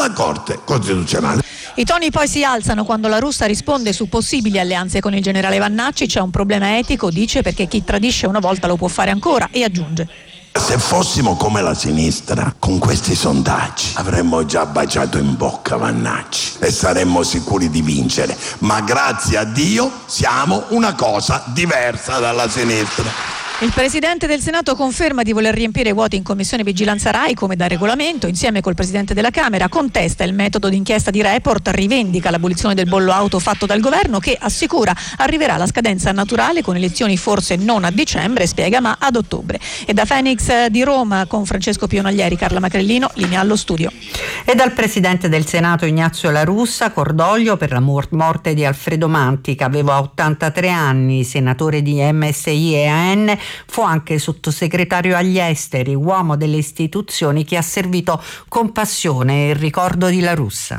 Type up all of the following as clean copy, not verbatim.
la Corte Costituzionale. I toni poi si alzano quando la Russa risponde su possibili alleanze con il generale Vannacci. C'è un problema etico, dice, perché chi tradisce una volta lo può fare ancora, e aggiunge: se fossimo come la sinistra, con questi sondaggi avremmo già baciato in bocca Vannacci e saremmo sicuri di vincere, ma grazie a Dio siamo una cosa diversa dalla sinistra. Il Presidente del Senato conferma di voler riempire i vuoti in Commissione Vigilanza Rai come da regolamento. Insieme col Presidente della Camera contesta il metodo d'inchiesta di Report, rivendica l'abolizione del bollo auto fatto dal governo, che assicura arriverà alla scadenza naturale con elezioni forse non a dicembre, spiega, ma ad ottobre. E da Phoenix di Roma con Francesco Pionaglieri, Carla Macrellino, linea allo studio. E dal Presidente del Senato Ignazio La Russa, cordoglio per la morte di Alfredo Manti, che aveva 83 anni, senatore di MSI e AN. Fu anche sottosegretario agli esteri, uomo delle istituzioni che ha servito con passione il ricordo di La Russa.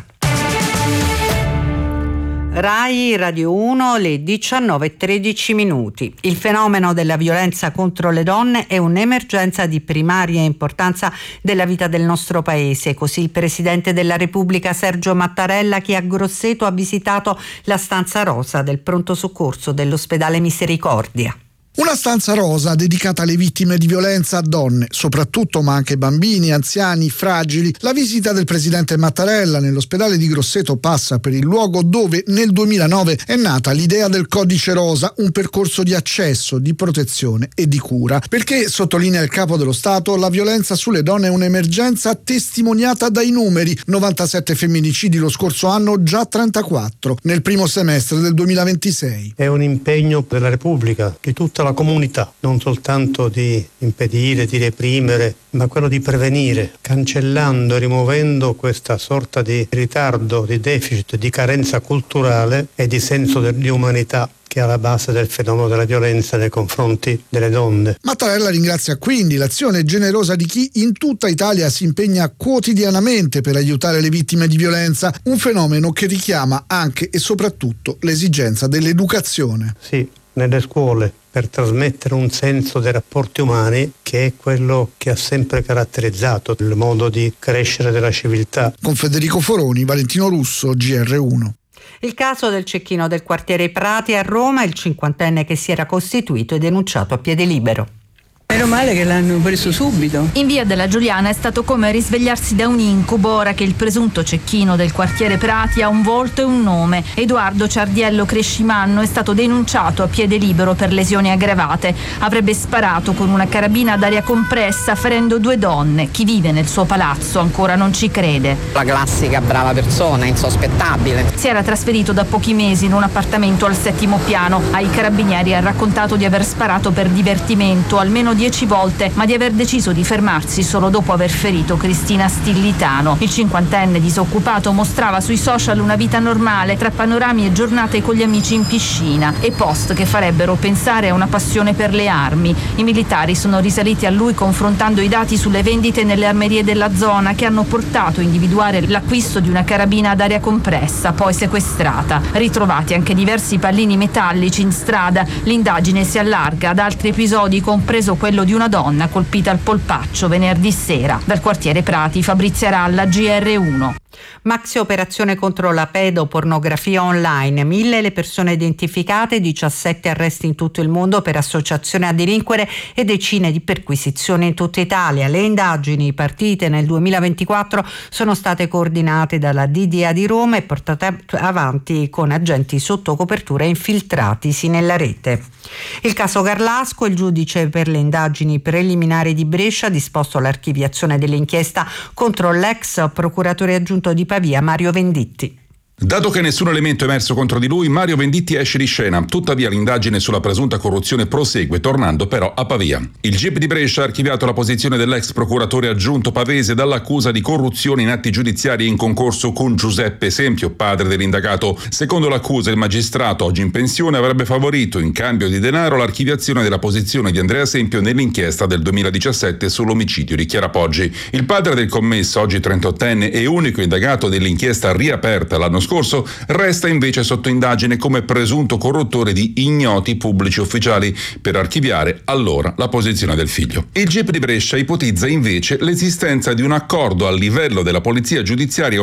Rai Radio 1, le 19:13. Il fenomeno della violenza contro le donne è un'emergenza di primaria importanza della vita del nostro paese. Così il Presidente della Repubblica Sergio Mattarella, che a Grosseto ha visitato la stanza rosa del pronto soccorso dell'ospedale Misericordia. Una stanza rosa dedicata alle vittime di violenza a donne, soprattutto, ma anche bambini, anziani, fragili. La visita del presidente Mattarella nell'ospedale di Grosseto passa per il luogo dove nel 2009 è nata l'idea del Codice Rosa, un percorso di accesso, di protezione e di cura. Perché, sottolinea il Capo dello Stato, la violenza sulle donne è un'emergenza testimoniata dai numeri: 97 femminicidi lo scorso anno, già 34 nel primo semestre del 2026. È un impegno della Repubblica, di tutta la comunità, non soltanto di impedire, di reprimere, ma quello di prevenire, cancellando e rimuovendo questa sorta di ritardo, di deficit, di carenza culturale e di senso di umanità che è alla base del fenomeno della violenza nei confronti delle donne. Mattarella ringrazia quindi l'azione generosa di chi in tutta Italia si impegna quotidianamente per aiutare le vittime di violenza, un fenomeno che richiama anche e soprattutto l'esigenza dell'educazione. Sì, nelle scuole, per trasmettere un senso dei rapporti umani che è quello che ha sempre caratterizzato il modo di crescere della civiltà. Con Federico Foroni, Valentino Russo, GR1. Il caso del cecchino del quartiere Prati a Roma, il cinquantenne che si era costituito e denunciato a piede libero. Meno male che l'hanno preso subito. In via della Giuliana è stato come risvegliarsi da un incubo, ora che il presunto cecchino del quartiere Prati ha un volto e un nome. Edoardo Ciardiello Crescimanno è stato denunciato a piede libero per lesioni aggravate. Avrebbe sparato con una carabina ad aria compressa ferendo 2 donne. Chi vive nel suo palazzo ancora non ci crede. La classica brava persona, insospettabile. Si era trasferito da pochi mesi in un appartamento al 7° piano. Ai carabinieri ha raccontato di aver sparato per divertimento almeno 10 volte, ma di aver deciso di fermarsi solo dopo aver ferito Cristina Stillitano. Il cinquantenne disoccupato mostrava sui social una vita normale, tra panorami e giornate con gli amici in piscina e post che farebbero pensare a una passione per le armi. I militari sono risaliti a lui confrontando i dati sulle vendite nelle armerie della zona, che hanno portato a individuare l'acquisto di una carabina ad aria compressa, poi sequestrata. Ritrovati anche diversi pallini metallici in strada, l'indagine si allarga ad altri episodi, compreso quello di una donna colpita al polpaccio venerdì sera. Dal quartiere Prati, Fabrizia Ralla, GR1. Maxi operazione contro la pedopornografia online, 1000 le persone identificate, 17 arresti in tutto il mondo per associazione a delinquere e decine di perquisizioni in tutta Italia. Le indagini partite nel 2024 sono state coordinate dalla DDA di Roma e portate avanti con agenti sotto copertura infiltratisi nella rete. Il caso Garlasco, il giudice per le indagini preliminari di Brescia ha disposto l'archiviazione dell'inchiesta contro l'ex procuratore aggiunto di Pavia Mario Venditti. Dato che nessun elemento è emerso contro di lui, Mario Venditti esce di scena. Tuttavia l'indagine sulla presunta corruzione prosegue, tornando però a Pavia. Il GIP di Brescia ha archiviato la posizione dell'ex procuratore aggiunto pavese dall'accusa di corruzione in atti giudiziari in concorso con Giuseppe Esempio, padre dell'indagato. Secondo l'accusa, il magistrato, oggi in pensione, avrebbe favorito in cambio di denaro l'archiviazione della posizione di Andrea Esempio nell'inchiesta del 2017 sull'omicidio di Chiara Poggi. Il padre del commesso, oggi 38enne e unico indagato dell'inchiesta riaperta l'anno scorso, resta invece sotto indagine come presunto corruttore di ignoti pubblici ufficiali, per archiviare allora la posizione del figlio. Il GIP di Brescia ipotizza invece l'esistenza di un accordo a livello della polizia giudiziaria